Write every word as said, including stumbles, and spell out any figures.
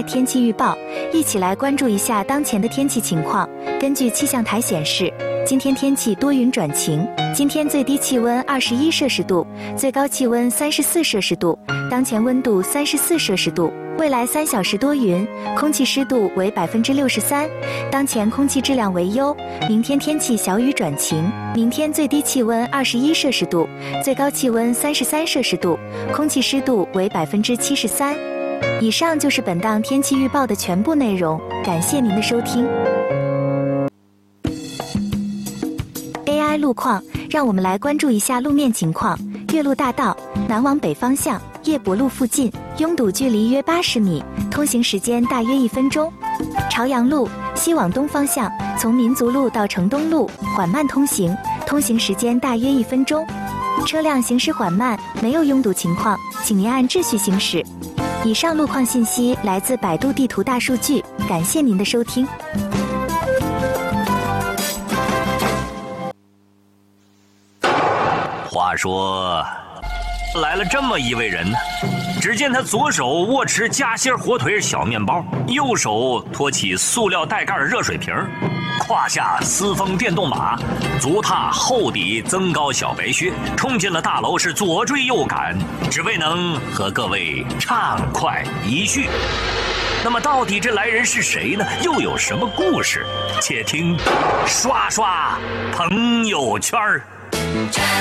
天气预报，一起来关注一下当前的天气情况。根据气象台显示，今天天气多云转晴，今天最低气温二十一摄氏度，最高气温三十四摄氏度，当前温度三十四摄氏度。未来三小时多云，空气湿度为百分之六十三，当前空气质量为优。明天天气小雨转晴，明天最低气温二十一摄氏度，最高气温三十三摄氏度，空气湿度为百分之七十三。以上就是本档天气预报的全部内容，感谢您的收听。A I 路况，让我们来关注一下路面情况。岳麓大道南往北方向，叶伯路附近拥堵距离约八十米，通行时间大约一分钟。朝阳路西往东方向，从民族路到城东路缓慢通行，通行时间大约一分钟。车辆行驶缓慢，没有拥堵情况，请您按秩序行驶。以上路况信息来自百度地图大数据，感谢您的收听。 话说，来了这么一位人呢，只见他左手握持夹心火腿小面包，右手托起塑料带盖热水瓶，胯下私风电动马，足踏厚底增高小白靴，冲进了大楼，是左追右赶，只为能和各位畅快一叙。那么到底这来人是谁呢？又有什么故事？且听刷刷朋友圈儿。